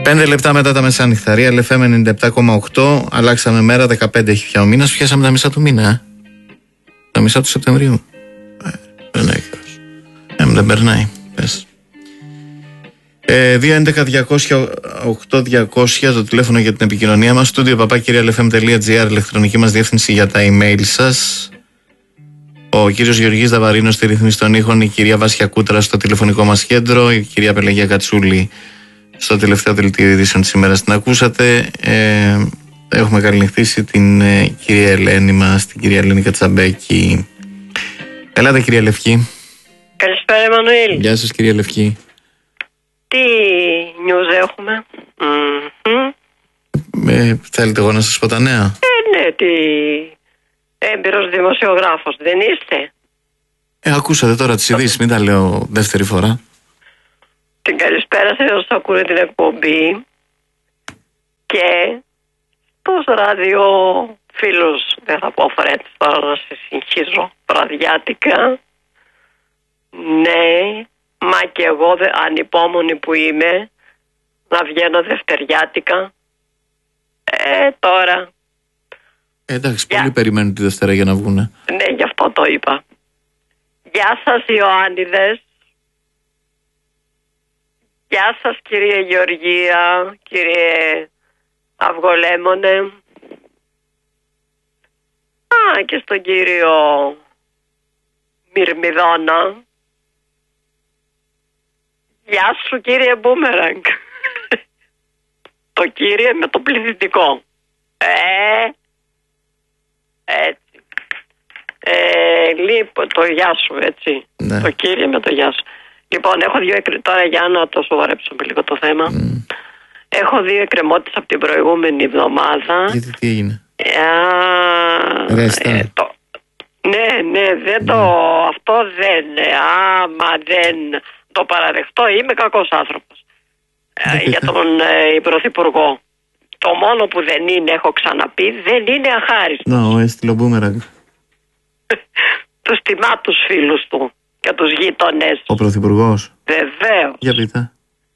5 λεπτά μετά τα μεσάνυχτα. Real FM 97,8. Αλλάξαμε μέρα, 15 έχει πια ο μήνας. Πιάσαμε τα μισά του μήνα. Τα μισά του Σεπτεμβρίου. Περνάει καιρός. Δεν περνάει. Πες. 211-200-8200 το τηλέφωνο για την επικοινωνία μας. Studio papakirialfm.gr, ηλεκτρονική μας διεύθυνση για τα email σας. Ο κύριος Γεωργής Δαβαρίνος στη ρύθμιση των ήχων, η κυρία Βάσια Κούτρα στο τηλεφωνικό μας κέντρο, η κυρία Πελαγία Κατσούλη στο τελευταίο δελτίο ειδήσεων της ημέρας. Την ακούσατε. Έχουμε καληνυχτήσει την κυρία Ελένη μας, την κυρία Ελένη Κατσαμπέκη. Ελάτε κυρία Λευκή. Καλησπέρα Εμμανουήλ. Γεια σας κυρία Λευκή. Τι news έχουμε? Θέλετε εγώ να σας πω τα νέα? Ναι, έμπειρος δημοσιογράφος δεν είστε? Ακούσατε τώρα τις ειδήσεις, μην τα λέω δεύτερη φορά. Την καλησπέρα σε όσους ακούνε την εκπομπή και τους ράδιο φίλους, δεν θα πω φρέτς τώρα να σε συγχύζω, βραδιάτικα. Ναι, μα και εγώ ανυπόμονη που είμαι να βγαίνω δευτεριάτικα. Τώρα. Εντάξει, πολλοί περιμένουν τη Δευτέρα για να βγουνε. Ναι, γι' αυτό το είπα. Γεια σας Ιωάννιδες. Γεια σας κύριε Γεωργία, κύριε Αυγολέμονε. Και στον κύριο Μυρμιδόνα. Γεια σου κύριε Μπούμεραγκ. Το κύριε με το πληθυντικό. Έτσι. Λοιπόν, το γεια σου, έτσι. Ναι. Το κύριε με το γεια σου. Λοιπόν, έχω δύο τώρα για να το σοβαρέψουμε λίγο το θέμα. Έχω δύο εκκρεμότητες από την προηγούμενη εβδομάδα. Γιατί τι έγινε? Ναι, δεν το. Αυτό δεν. Άμα δεν το παραδεχτώ, είμαι κακός άνθρωπος. Για τον Πρωθυπουργό. Το μόνο που δεν είναι, έχω ξαναπεί, δεν είναι αχάριστος. Ο έστειλε ο Μπούμεραγκ. Τους τιμά τους φίλους του και τους γείτονες. Ο Πρωθυπουργός. Βεβαίως. Για πείτε.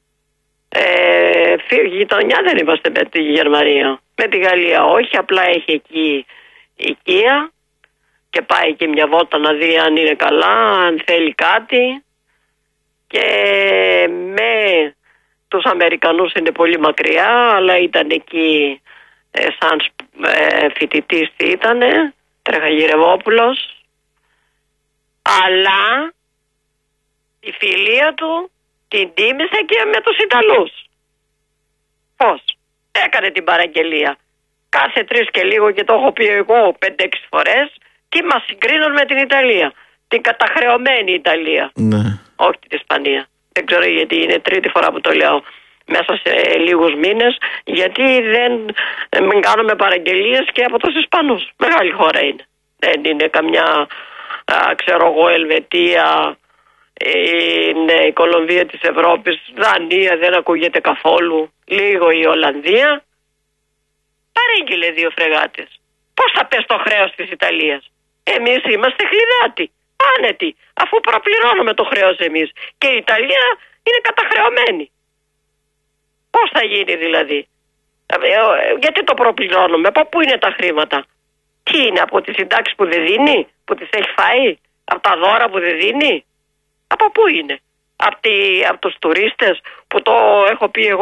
Γειτονιά δεν είμαστε με τη Γερμανία. Με τη Γαλλία όχι, απλά έχει εκεί οικία και πάει εκεί μια βόλτα να δει αν είναι καλά, αν θέλει κάτι. Και με τους Αμερικανούς είναι πολύ μακριά, αλλά ήταν εκεί σαν φοιτητής τι ήτανε, Τρεχαγυρευόπουλος. Αλλά η φιλία του την τίμησε και με τους Ιταλούς. Πώς? Έκανε την παραγγελία. Κάθε 3 και λίγο, και το έχω πει εγώ 5-6 φορές, τι μας συγκρίνουν με την Ιταλία. Την καταχρεωμένη Ιταλία. Ναι. Όχι την Ισπανία. Δεν ξέρω γιατί είναι τρίτη φορά που το λέω μέσα σε λίγους μήνες. Γιατί δεν κάνουμε παραγγελίες και από τους Ισπανούς. Μεγάλη χώρα είναι. Δεν είναι καμιά, ξέρω εγώ, Ελβετία, είναι η Κολομβία της Ευρώπης, Δανία δεν ακούγεται καθόλου, λίγο η Ολλανδία. Παρήγγειλε 2 φρεγάτες. Πώς θα πες το χρέος της Ιταλίας? Εμείς είμαστε χλιδάτοι, άνετοι, αφού προπληρώνουμε το χρέος εμείς και η Ιταλία είναι καταχρεωμένη. Πώς θα γίνει δηλαδή? Γιατί το προπληρώνουμε? Από πού είναι τα χρήματα? Τι είναι, από τις συντάξεις που δεν δίνει, που τις έχει φάει, από τα δώρα που δεν δίνει? Από πού είναι? Από τους τουρίστες που το έχω πει εγώ